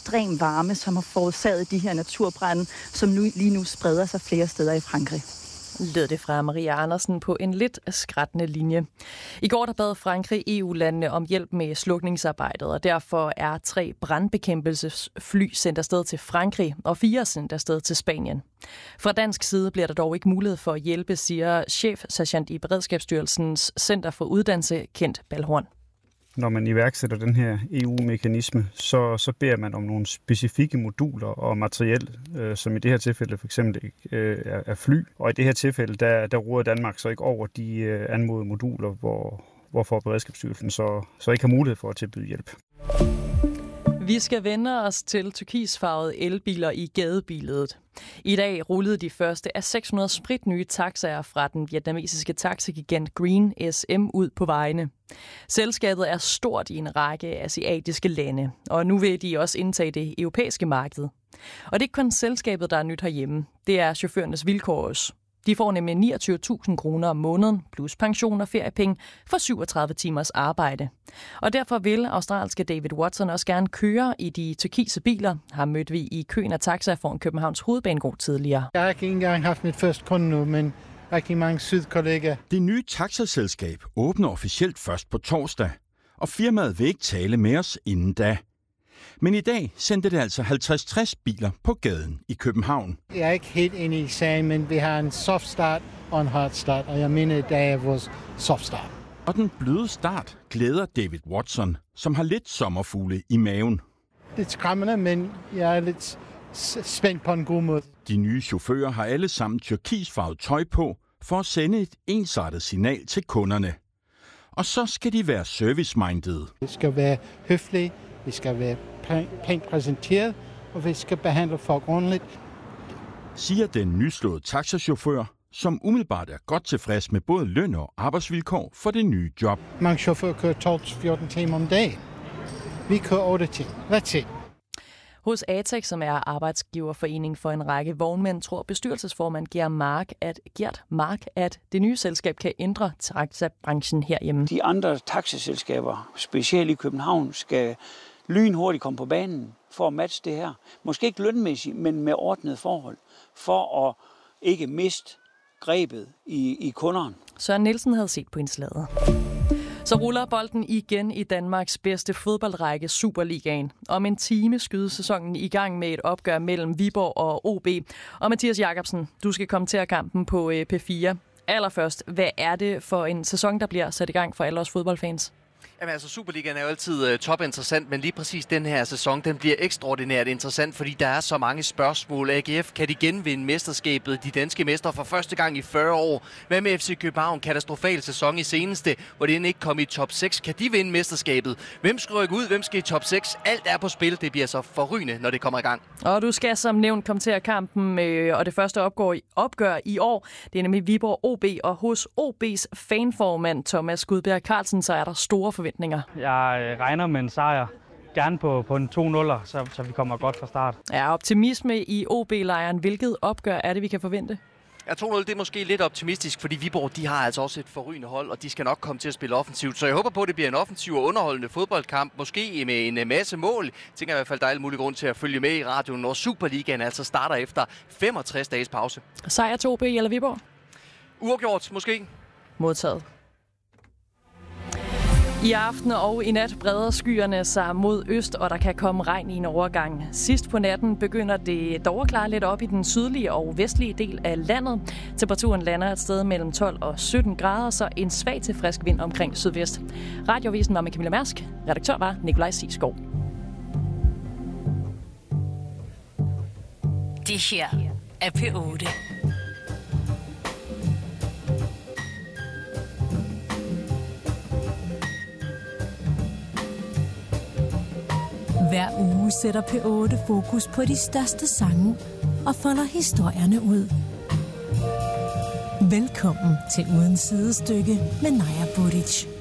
ekstrem varme, som har forårsaget de her naturbrande, som lige nu spreder sig flere steder i Frankrig. Lød det fra Maria Andersen på en lidt skrattende linje. I går der bad Frankrig EU-landene om hjælp med slukningsarbejdet, og derfor er 3 brandbekæmpelsesfly sendt afsted til Frankrig og 4 sendt afsted til Spanien. Fra dansk side bliver der dog ikke mulighed for at hjælpe, siger chefsergeant i Beredskabsstyrelsens Center for Uddannelse, Kent Balhorn. Når man iværksætter den her EU-mekanisme, så beder man om nogle specifikke moduler og materiel, som i det her tilfælde for eksempel er fly. Og i det her tilfælde, der råder Danmark så ikke over de anmodede moduler, hvorfor Beredskabsstyrelsen så ikke har mulighed for at tilbyde hjælp. Vi skal vende os til turkisfarvede elbiler i gadebilledet. I dag rullede de første af 600 spritnye taxaer fra den vietnamesiske taxigigant Green SM ud på vejene. Selskabet er stort i en række asiatiske lande, og nu vil de også indtage det europæiske marked. Og det er ikke kun selskabet, der er nyt herhjemme. Det er chaufførernes vilkår også. De får nemlig 29.000 kroner om måneden, plus pension og feriepenge for 37 timers arbejde. Og derfor vil australske David Watson også gerne køre i de turkise biler. Ham mødte vi i køen af taxaer foran Københavns Hovedbanegård tidligere. Jeg har ikke engang haft mit første kunde nu, men rigtig mange sydkollegaer. Det nye taxaselskab åbner officielt først på torsdag, og firmaet vil ikke tale med os inden da. Men i dag sendte det altså 50-60 biler på gaden i København. Jeg er ikke helt inde i sagen, men vi har en soft start og en hard start, og jeg mener, at det er vores soft start. Og den bløde start glæder David Watson, som har lidt sommerfugle i maven. Det er skræmmende, men jeg er lidt spændt på en god måde. De nye chauffører har alle sammen turkisfarvet tøj på for at sende et ensartet signal til kunderne. Og så skal de være service-minded. Vi skal være høflige, vi skal være pænt præsenteret, og vi skal behandle folk ordentligt. Siger den nyslåede taxachauffør, som umiddelbart er godt tilfreds med både løn og arbejdsvilkår for det nye job. Mange chauffører kører 12-14 timer om dagen. Vi kører 8 timer. That's it. Hos ATEC, som er arbejdsgiverforening for en række vognmænd, tror bestyrelsesformand Gert Mark, at det nye selskab kan ændre taxabranchen herhjemme. De andre taxaselskaber, specielt i København, skal lynhurtigt komme på banen for at matche det her. Måske ikke lønmæssigt, men med ordnede forhold, for at ikke miste grebet i kunderne. Søren Nielsen havde set på indslaget. Så ruller bolden igen i Danmarks bedste fodboldrække, Superligaen. Om en time skydes sæsonen i gang med et opgør mellem Viborg og OB. Og Mathias Jakobsen, du skal kommentere kampen på P4. Allerførst, hvad er det for en sæson, der bliver sat i gang for alle os fodboldfans? Jamen altså, Superligaen er jo altid topinteressant, men lige præcis den her sæson, den bliver ekstraordinært interessant, fordi der er så mange spørgsmål. AGF, kan de genvinde mesterskabet, de danske mestre for første gang i 40 år? Hvad med FC København? Katastrofal sæson i seneste, hvor det ikke kom i top 6. Kan de vinde mesterskabet? Hvem skal rykke ud? Hvem skal i top 6? Alt er på spil. Det bliver så forrygende, når det kommer i gang. Og du skal som nævnt kommentere kampen, og det første opgør i år. Det er nemlig Viborg OB, og hos OB's fanformand Thomas Gudbjerg Carlsen, så er der store forventninger. Jeg regner med en sejr, gerne på en 2-0'er, så vi kommer godt fra start. Ja, optimisme i OB-lejren. Hvilket opgør er det, vi kan forvente? Ja, 2-0, det er måske lidt optimistisk, fordi Viborg, de har altså også et forrygende hold, og de skal nok komme til at spille offensivt. Så jeg håber på, at det bliver en offensiv og underholdende fodboldkamp, måske med en masse mål. Jeg tænker i hvert fald, der er alle mulige grund til at følge med i radioen, når Superligaen altså starter efter 65 dages pause. Sejr til OB eller Viborg? Uafgjort, måske. Modtaget. I aften og i nat breder skyerne sig mod øst, og der kan komme regn i en overgang. Sidst på natten begynder det dog at klare lidt op i den sydlige og vestlige del af landet. Temperaturen lander et sted mellem 12 og 17 grader, så en svag til frisk vind omkring sydvest. Radiovisen var med Camilla Mærsk. Redaktør var Nikolaj Sisskov. Det her er P8. Hver uge sætter P8 fokus på de største sange og folder historierne ud. Velkommen til Uden Sidestykke med Naja Bodic.